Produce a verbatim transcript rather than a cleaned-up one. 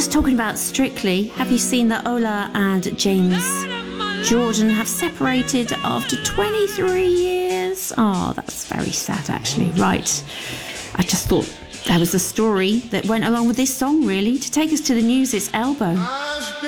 just talking about Strictly, have you seen that Ola and James Jordan have separated after twenty-three years? Oh, that's very sad, actually. Right. I just thought there was a story that went along with this song, really. To take us to the news, it's Elbow.